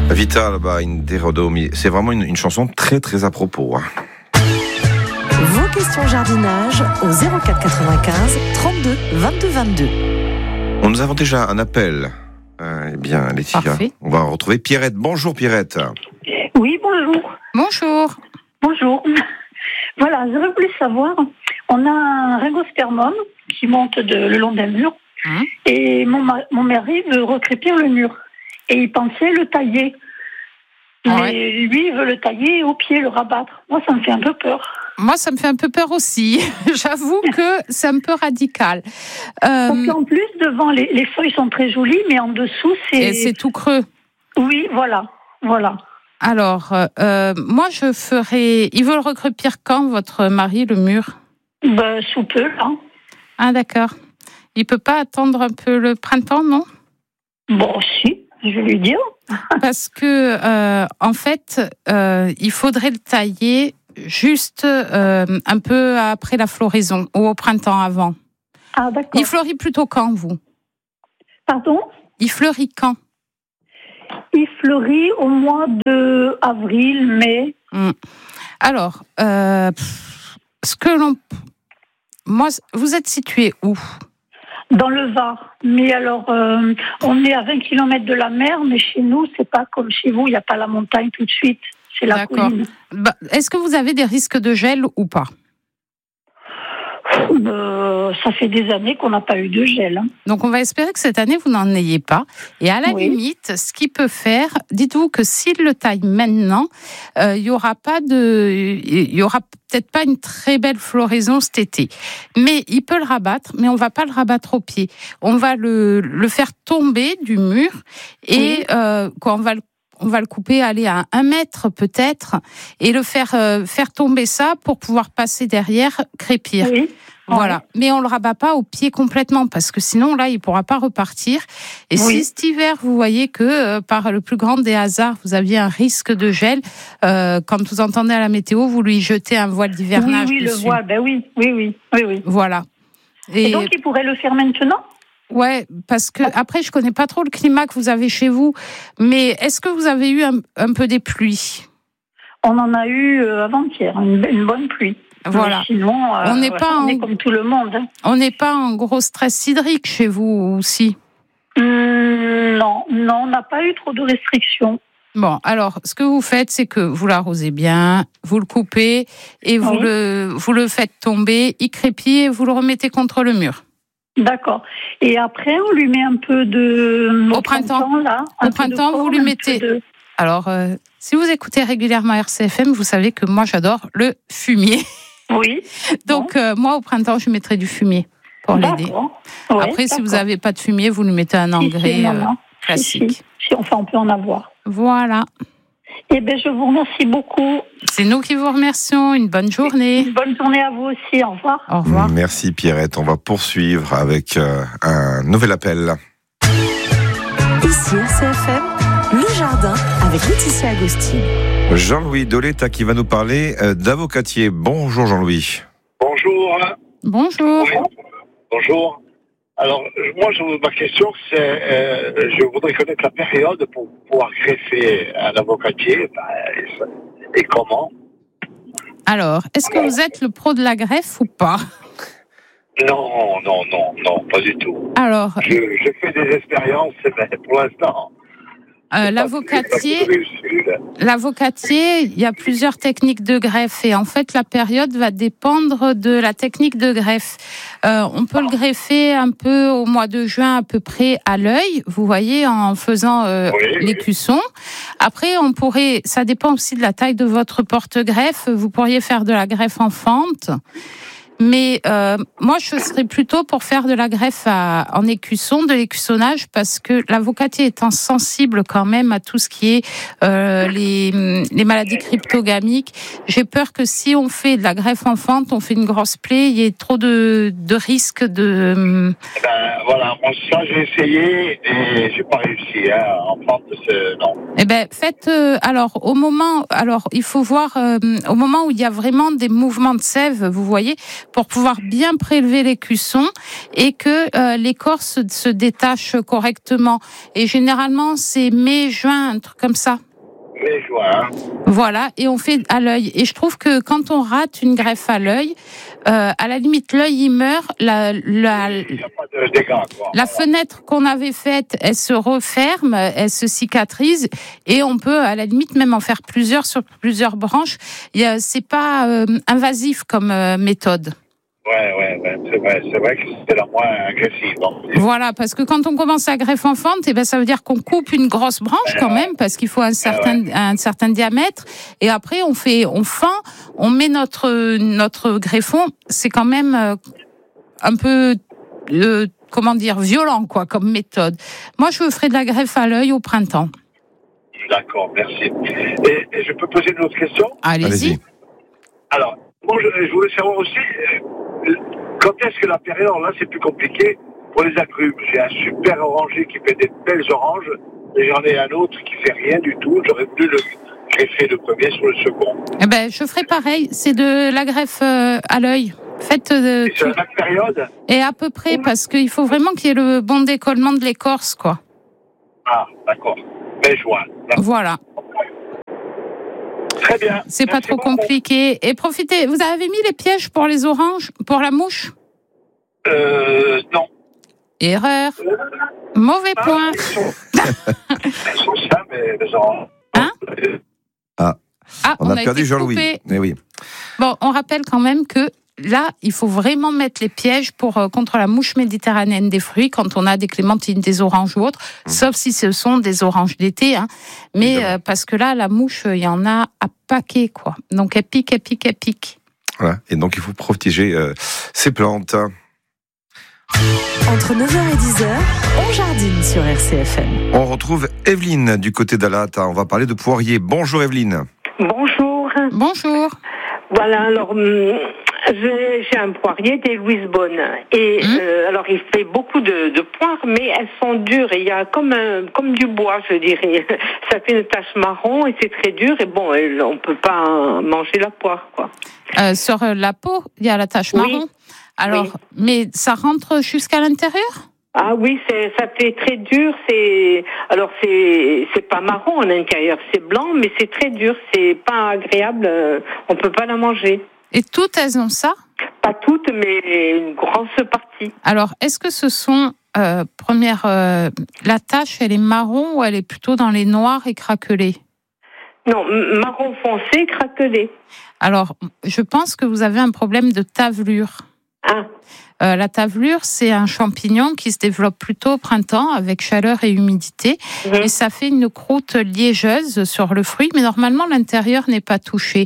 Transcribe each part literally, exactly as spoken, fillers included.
Vita là-bas, in Derodomi. C'est vraiment une, une chanson très très à propos. Hein. Vos questions jardinage au zéro quatre quatre-vingt-quinze trente-deux vingt-deux vingt-deux. On nous avons déjà un appel. Euh, eh bien, Laetitia, Parfait. On va retrouver Pierrette. Bonjour Pierrette. Oui, bonjour. Bonjour. Bonjour. Voilà, j'aurais voulu savoir, on a un rhingospermum qui monte de, le long d'un mur, Hum. et mon, ma- mon mari veut recrépir le mur. Et il pensait le tailler. Mais Ouais. lui, il veut le tailler au pied, le rabattre. Moi, ça me fait un peu peur. Moi, ça me fait un peu peur aussi. J'avoue que c'est un peu radical. Parce Euh, qu'en plus, devant, les, les feuilles sont très jolies, mais en dessous, c'est... et c'est tout creux. Oui, voilà, voilà. Alors, euh, moi, je ferais... Il veut le recrépir quand, votre mari, le mur ? Ben, sous peu, là. Ah, d'accord. Il peut pas attendre un peu le printemps, non ? Bon, si, je vais lui dire. Parce que, euh, en fait, euh, il faudrait le tailler juste euh, un peu après la floraison ou au printemps avant. Ah, d'accord. Il fleurit plutôt quand, vous ? Pardon ? Il fleurit quand ? Il fleurit au mois de avril, mai. Hum. Alors, euh, pff, ce que l'on... Moi, vous êtes situé où ? Dans le Var. Mais alors, euh, on est à vingt kilomètres de la mer, mais chez nous, c'est pas comme chez vous, il n'y a pas la montagne tout de suite. C'est la D'accord. colline. Bah, est-ce que vous avez des risques de gel ou pas ? Euh, ça fait des années qu'on n'a pas eu de gel. Hein. Donc, on va espérer que cette année, vous n'en ayez pas. Et à la Oui. limite, ce qu'il peut faire, dites-vous que s'il le taille maintenant, euh, il y aura pas de, il y aura peut-être pas une très belle floraison cet été. Mais il peut le rabattre, mais on va pas le rabattre au pied. On va le, le faire tomber du mur et Oui. euh, quand on va le On va le couper, aller à un mètre peut-être, et le faire euh, faire tomber ça pour pouvoir passer derrière, crépir. Oui. Voilà. Mais on le rabat pas au pied complètement parce que sinon là, il pourra pas repartir. Et Oui. si cet hiver vous voyez que euh, par le plus grand des hasards, vous aviez un risque de gel, euh, quand vous entendez à la météo, vous lui jetez un voile Oui, d'hivernage oui, le dessus. voile, ben oui, oui, oui, oui, oui. Voilà. Et, Et, donc, il pourrait le faire maintenant ? ouais, parce que après, je connais pas trop le climat que vous avez chez vous, mais est-ce que vous avez eu un, un peu des pluies ? On en a eu euh, avant-hier, une, une bonne pluie. Voilà. Mais sinon, euh, On n'est ouais, pas on en- est comme tout le monde. Hein. On n'est pas en gros stress hydrique chez vous aussi. Hum, non, non, on n'a pas eu trop de restrictions. Bon, alors, ce que vous faites, c'est que vous l'arrosez bien, vous le coupez et vous, Oui. le, vous le faites tomber, il crépit et vous le remettez contre le mur. D'accord. Et après, on lui met un peu de... Au printemps. là. Au un peu de printemps, vous corne, lui un mettez- peu de- Alors, euh, si vous écoutez régulièrement R C F M, vous savez que moi, j'adore le fumier. Oui. Donc, euh, moi, au printemps, je mettrai du fumier pour l'aider. D'accord. Ouais, Après, si vous d'accord. n'avez pas de fumier, vous lui mettez un Si, si, engrais non, euh, non. classique. Si, si. Si, enfin, on peut en avoir. Voilà. Eh bien, je vous remercie beaucoup. C'est nous qui vous remercions. Une bonne journée. Une bonne journée à vous aussi. Au revoir. Au revoir. Merci Pierrette. On va poursuivre avec euh, un nouvel appel. Ici R C F M, le jardin avec Laetitia Agostini. Jean-Louis Doletta qui va nous parler euh, d'avocatier. Bonjour Jean-Louis. Bonjour. Bonjour. Oui. Bonjour. Alors, moi, je, ma question, c'est, euh, je voudrais connaître la période pour pouvoir greffer un avocatier, ben, et, et comment. Alors, est-ce que vous êtes le pro de la greffe ou pas ? Non, non, non, non, pas du tout. Alors, Je, je fais des expériences, mais pour l'instant, euh, l'avocatier, pas tout réussi, là. l'avocatier, il y a plusieurs techniques de greffe et en fait, la période va dépendre de la technique de greffe. Euh, on peut le greffer un peu au mois de juin à peu près à l'œil, vous voyez, en faisant euh, Oui, l'écusson. Après, on pourrait, ça dépend aussi de la taille de votre porte-greffe, vous pourriez faire de la greffe en fente. Mais euh, moi, je serais plutôt pour faire de la greffe à, en écusson, de l'écussonnage, parce que l'avocatier étant sensible quand même à tout ce qui est euh, les, les maladies cryptogamiques, j'ai peur que si on fait de la greffe en fente, on fait une grosse plaie, il y ait trop de, de risques de... Ben, voilà, moi, ça, j'ai essayé et j'ai pas réussi, hein, en fente, c'est, non. Eh ben, faites euh, alors au moment, alors il faut voir euh, au moment où il y a vraiment des mouvements de sève, vous voyez, pour pouvoir bien prélever l'écusson et que euh, l'écorce se détache correctement. Et généralement, c'est mai, juin, un truc comme ça. Mai, juin. Voilà, et on fait à l'œil. Et je trouve que quand on rate une greffe à l'œil, euh, à la limite, l'œil il meurt, la, la, Il n'y a pas de dégâts, quoi. la fenêtre qu'on avait faite, elle se referme, elle se cicatrise, et on peut à la limite même en faire plusieurs sur plusieurs branches. Il y a, c'est pas euh, invasif comme euh, méthode. Ouais, ouais, ouais, c'est vrai, c'est vrai que c'est la moins agressive. Donc. Voilà, parce que quand on commence la greffe en fente, eh ben ça veut dire qu'on coupe une grosse branche quand même, parce qu'il faut un certain ouais. un certain diamètre, et après on fait, on fend, on met notre notre greffon. C'est quand même euh, un peu euh, comment dire violent quoi comme méthode. Moi, je ferai de la greffe à l'œil au printemps. D'accord, merci. Et, et je peux poser une autre question ? Allez-y. Allez-y. Alors, moi, je, je voulais savoir aussi, euh, quand est-ce que la période, là, c'est plus compliqué pour les agrumes. J'ai un super oranger qui fait des belles oranges, et j'en ai un autre qui fait rien du tout. J'aurais voulu le greffer le premier sur le second. Eh ben, je ferai pareil. C'est de la greffe euh, à l'œil. Faites euh, Et c'est la même période ? et à peu près, parce qu'il faut vraiment qu'il y ait le bon décollement de l'écorce, quoi. Ah, d'accord. Mai, juin. D'accord. Voilà. Très bien. C'est pas Merci trop beaucoup. compliqué. Et profitez, vous avez mis les pièges pour les oranges, pour la mouche? Euh, non. Erreur. Mauvais Ah, point. Ils sont, ils sont ça, mais les oranges. Hein Ah, Ah, on, a, été perdu Jean-Louis. coupé. Eh oui. Bon, on rappelle quand même que là, il faut vraiment mettre les pièges pour euh, contre la mouche méditerranéenne des fruits quand on a des clémentines, des oranges ou autres, mmh. sauf si ce sont des oranges d'été. Hein. Mais euh, parce que là, la mouche, il y en a à paquet, quoi. Donc elle pique, elle pique, elle pique. Voilà. Et donc il faut protéger euh, ces plantes. Entre neuf heures et dix heures, on jardine sur R C F M. On retrouve Evelyne du côté d'Alata. On va parler de poirier. Bonjour Evelyne. Bonjour. Bonjour. Voilà, alors hum, j'ai, j'ai un poirier des Louisbonne et mmh. euh, alors il fait beaucoup de, de poires, mais elles sont dures et il y a comme un, comme du bois, je dirais. Ça fait une tache marron et c'est très dur et bon, on peut pas manger la poire, quoi. Euh, sur la peau, il y a la tache oui. marron. Alors, oui. mais ça rentre jusqu'à l'intérieur? Ah oui, c'est, ça fait très dur. C'est alors c'est c'est pas marron à l'intérieur, c'est blanc, mais c'est très dur. C'est pas agréable. Euh, on peut pas la manger. Et toutes elles ont ça? Pas toutes, mais une grosse partie. Alors, est-ce que ce sont euh, première euh, la tache, elle est marron ou elle est plutôt dans les noirs et craquelés? Non, marron foncé, craquelé. Alors, je pense que vous avez un problème de tavelure. Ah. Euh, la tavelure, c'est un champignon qui se développe plutôt au printemps avec chaleur et humidité. Mmh. Et ça fait une croûte liégeuse sur le fruit, mais normalement, l'intérieur n'est pas touché.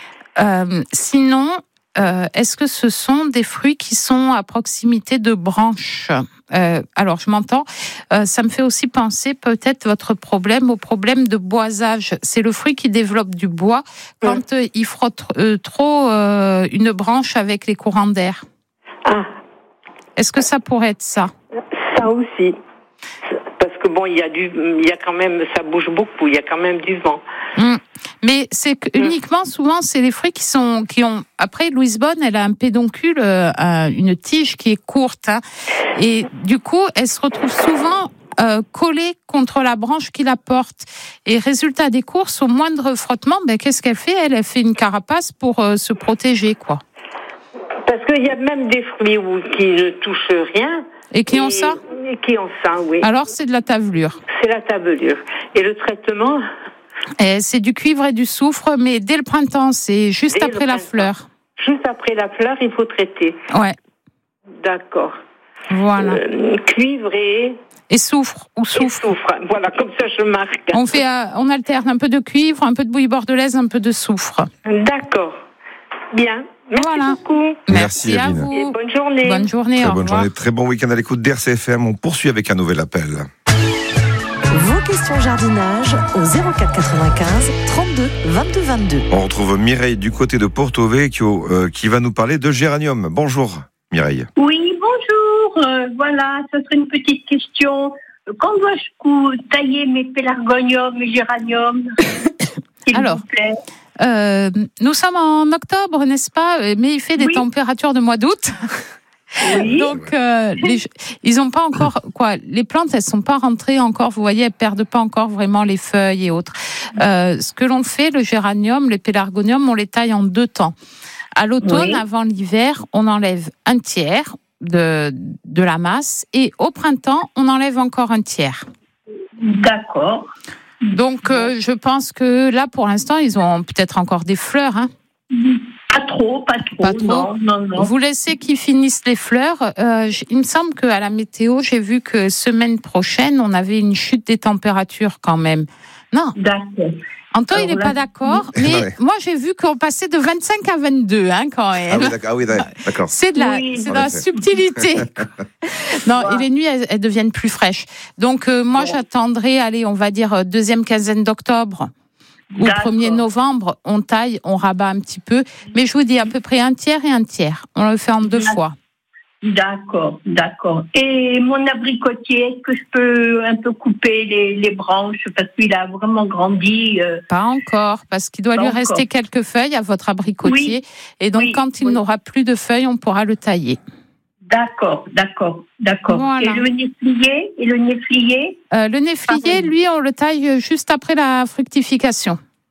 Euh, sinon, euh, est-ce que ce sont des fruits qui sont à proximité de branches? euh, Alors, je m'entends. Euh, ça me fait aussi penser peut-être votre problème au problème de boisage. C'est le fruit qui développe du bois quand mmh. euh, il frotte euh, trop euh, une branche avec les courants d'air. Ah. Est-ce que ça pourrait être ça? Ça aussi. Parce que bon, il y a du, il y a quand même, ça bouge beaucoup, il y a quand même du vent. Mmh. Mais c'est que mmh. uniquement, souvent, c'est les fruits qui sont, qui ont, après, Louisbonne, elle a un pédoncule, euh, une tige qui est courte, hein, et du coup, elle se retrouve souvent euh, collée contre la branche qui la porte. Et résultat des courses, au moindre frottement, ben, qu'est-ce qu'elle fait? Elle, elle fait une carapace pour euh, se protéger, quoi. Parce qu'il y a même des fruits où, qui ne touchent rien. Et qui et, ont ça? Et qui ont ça, oui. Alors, c'est de la tavelure. C'est la tavelure. Et le traitement? Et c'est du cuivre et du soufre, mais dès le printemps, c'est juste dès après la fleur. Juste après la fleur, il faut traiter. Ouais. D'accord. Voilà. Euh, cuivre et... Et soufre, ou soufre. Et soufre. Voilà, comme ça je marque. On fait, euh, on alterne un peu de cuivre, un peu de bouillie bordelaise, un peu de soufre. D'accord. Bien. Merci voilà. beaucoup. Merci, Merci à Evelyne. vous. Et bonne journée. Bonne journée. Très au bonne revoir. journée, très bon week-end à l'écoute d'R C F M. On poursuit avec un nouvel appel. Vos questions jardinage au zéro quatre quatre-vingt-quinze trente-deux vingt-deux vingt-deux. On retrouve Mireille du côté de Porto Vecchio euh, qui va nous parler de géranium. Bonjour Mireille. Oui, bonjour. Euh, voilà, ce serait une petite question. Quand dois-je tailler mes pélargoniums, mes géraniums, s'il Alors, vous plaît? Euh, nous sommes en octobre, n'est-ce pas? Mais il fait des oui. températures de mois d'août. Oui. Donc, euh, les, ils ont pas encore quoi. Les plantes, elles sont pas rentrées encore. Vous voyez, elles perdent pas encore vraiment les feuilles et autres. Euh, ce que l'on fait, le géranium, les pélargoniums, on les taille en deux temps. À l'automne, oui. avant l'hiver, on enlève un tiers de de la masse, et au printemps, on enlève encore un tiers. D'accord. Donc, euh, je pense que là, pour l'instant, ils ont peut-être encore des fleurs, hein. Pas trop, pas trop. Pas trop. Non, non, non. Vous laissez qu'ils finissent les fleurs. Euh, il me semble qu'à la météo, j'ai vu que semaine prochaine, on avait une chute des températures quand même. Non. D'accord. Anto, Alors il n'est là, pas d'accord, mais ouais. moi, j'ai vu qu'on passait de vingt-cinq à vingt-deux, hein, quand même. Ah oui, d'accord. Ah oui, d'accord. C'est de la, oui, c'est de la subtilité. Non, ouais. Et les nuits, elles, elles deviennent plus fraîches. Donc, euh, moi, ouais. j'attendrai, allez, on va dire, deuxième quinzaine d'octobre. Ou premier novembre, on taille, on rabat un petit peu. Mais je vous dis à peu près un tiers et un tiers. On le fait en deux fois. D'accord, d'accord. Et mon abricotier, est-ce que je peux un peu couper les, les branches parce qu'il a vraiment grandi euh... Pas encore, parce qu'il doit Pas lui encore. rester quelques feuilles à votre abricotier. Oui. Et donc, oui, quand il oui. n'aura plus de feuilles, on pourra le tailler. D'accord, d'accord, d'accord. Voilà. Et le néflier, et le néflier euh, Le néflier, lui, on le taille juste après la fructification.